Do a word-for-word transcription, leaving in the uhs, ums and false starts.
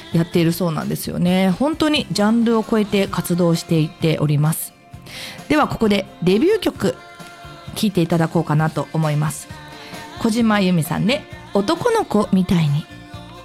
やっているそうなんですよね。本当にジャンルを超えて活動していっております。ではここでデビュー曲聴いていただこうかなと思います。小島由美さんで男の子みたいに。